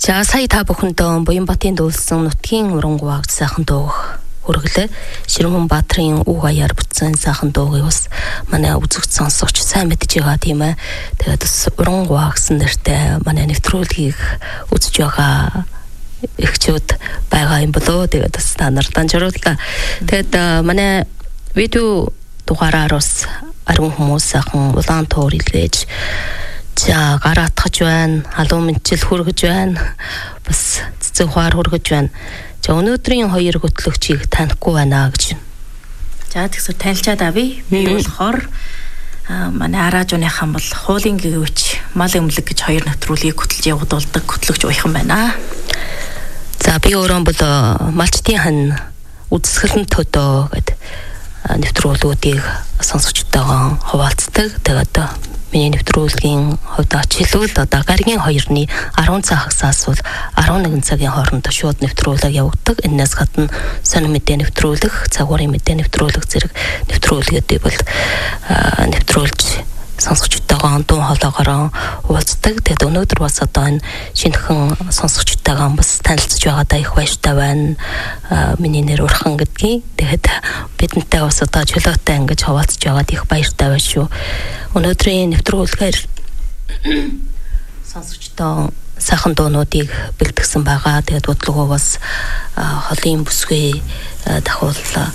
За сая та бүхэндээ Буянбатын дуулсан нутгийн урангуйг сайхан дууг хүргэлээ. Ширмөнбаатрын үг аяар бүтсэн сайхан дуугийг бас манай үзэгч сонсогч сайн мэдж байгаа тийм ээ. Тэгээд бас урангуй гэсэн нэртэй манай нэвтрүүлгийг үзэж байгаа эхчүүд байгаа юм болоо. Тэгээд бас та нарт данжрууллаа. Тэгээд манай видео дугаараар бас ариун хүмүүс сайхан улаан туур илгээж за гараатгаж байна, халуун мэдчил хүргэж байна, бас цэцэг хаар хүргэж байна. За өнөөдрийн хоёр хөтлөгчийг танихгүй байна гэж. За тэгсэр танилцаад авъя. Би болохоор манай араажууныхан бол хуулын гэвч мал өмлөг гэж хоёр нэвтрүүлгийг хөтлж явуулдаг хөтлөгч уяхан байна. За би өөрөө бол малчтын хан үзэсгэлэн төдөө гэдэг нэвтрүүлгүүдийг сонсогчтойгоо хуваалцдаг. Тэгээд миний нэвтрүүлгийн хувьд ачилвал одоо гаригийн 2-ны 10 цаг хагасаас бол 11 цагийн хооронд шууд нэвтрүүлэг явагддаг. Энээс гадна сонир мэдээ нэвтрүүлэх, цагуурын мэдээ нэвтрүүлэх зэрэг нэвтрүүлгүүдийг бол нэвтрүүлж сонсогчтойгоо дуу хоолойгоор уулздаг. Тэгээд өнөөдөр бас одоо энэ шинэхэн сонсогчтойгоо бас танилцж байгаадаа их баяртай байна. Миний нэр Урхан гэдгийг. Тэгээд бидэнтэй бас одоо чөлөөтэй ингэж хуваалцж байгаад их баяртай байна шүү. Өнөөдрийн нэвтрүүлгээр сонсогчтой сайхан дуунуудыг бэлтгэсэн байгаа. Тэгээд бодлогоо бас холын бүсгүй дахиуллаа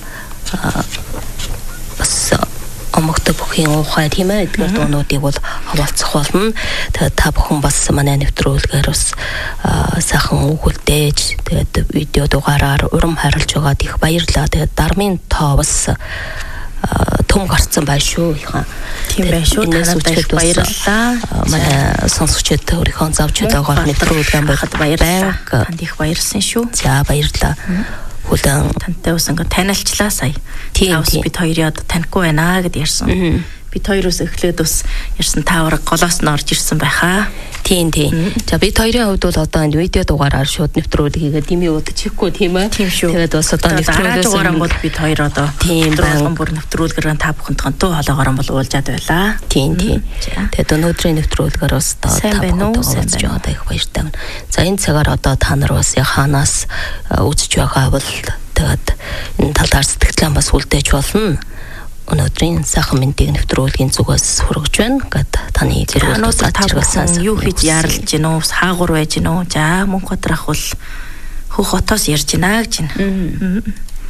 бас омогтой бүхийн ухаан тийм ээ эдгээр дуунуудыг бол хаваалцах болно. Тэгээд та бүхэн бас манай нэвтрүүлгээр бас сайхан өгүүлдэж тэгээд видео дугаараар урам хайрлаж байгаад их баярлалаа. Тэгээд дармын тоо бас төм гарцсан байна шүү. Тийм байна шүү. Танайд их баярлалаа. Манай сонсогчид өөрийнхөө завж өгөөгөө нэвтрүүлгэн байхад баярлалаа. Танд их баярлсан шүү. За баярлалаа. Хүлэн тантай ус ингээд танилцлаа сая. Тавс бид хоёрын одоо танихгүй байна гэд ярьсан. Бид хоёроос эхлээд бас ярьсан таавар голоос нь орж ирсэн байхаа. Тийм. За бид хоёрын хувьд бол одоо энэ видео дугаараар шууд нэвтрүүлгийг дими удаж хийхгүй тийм ээ. Тийм шүү. Тэгээд бас одоо нэвтрүүлгээс бол бид хоёр одоо тийм бүр нэвтрүүлгээр та бүхэнд дуу хоолойгоор бол уулзаад байлаа. Тийм. Тэгээд өнөөдрийн нэвтрүүлгээр бас одоо та бүхэнд уулзж байгаадаа их баяртай байна. За энэ цагаар одоо та нар бас яханаас үзэж байгаа бол тэгээд энэ талаар сэтгэлээ бас үлдээж болно. Өнөөдрийн сайхан мэндийг нэвтрүүлгийн зүгээс хүргэж байна. Гэт таны зэрэгт таажгасан юу хийж яарлаж гин үү? Хаагур байж гин үү? За мөн готрах бол хөх хотоос ярьж гинэ гэж байна.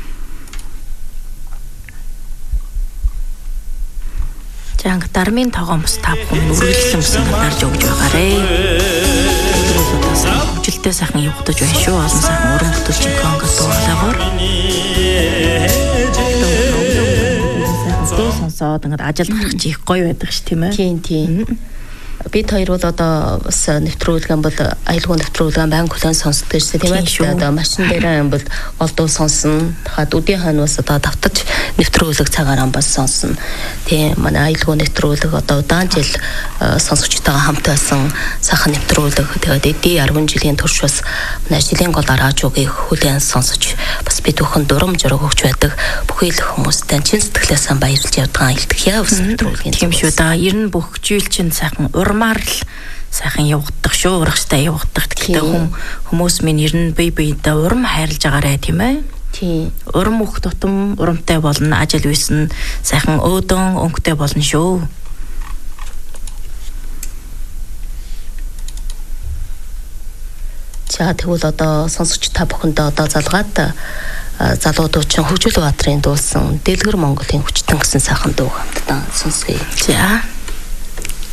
За анги дармын тоогоон бус та бүхэн үргэлжлэн бус дарж өгж байгаарэ. Хүчлээ сайхан явагдаж байна шүү. Олон сайхан уран бүтээлч конго дуурайгаар сонсоод ингээд ажилд гарах чи их гоё байдаг ш тийм ээ. Тийм. Бид хоёр бол одоо бас нэвтрүүлгэн бол аюулгүй нэвтрүүлгэн банк хүлэн сонсдог гэсэн тийм ээ. Одоо машин дээр юм бол олдуу сонсно. Хаад үдийн хан бас одоо давтаж нэвтрүүлэг цагаараа бас сонсно. Тийм манай аюулгүй нэвтрүүлэг одоо удаан жил сонсогчтойгоо хамт байсан сайхан нэвтрүүлэг. Тэгээд эдийн 10 жилийн турш бас манай жилийн гол араажуугийг хүлэн сонсож бас бид бүхэн дурам жураг өгч байдаг. Бүхий л хүмүүстэй чин сэтгэлээс баярлж явдаг илтгэхээ бас нэвтрүүлгийн. Тийм шүү да. Ер нь бүх жил чин сайхан урмаар л сайхан явагддаг шүү. Урагштай явагддаг. Гэхдээ хүмүүс минь ер нь бие биедээ урам хайрлаж байгаарэ тийм ээ. Тийм. Урам бүх тутам урамтай болно. Ажил үйсэн сайхан өөдөн өнгөтэй болно шүү. За тэгвэл одоо сонсогч та бүхэндээ одоо залгаад залуу дуучин Хөгжил Баатрын дуулсан Дэлгэр Монголын хүчтэн гэсэн сайхан дуу хамтдаа сонсгоё. За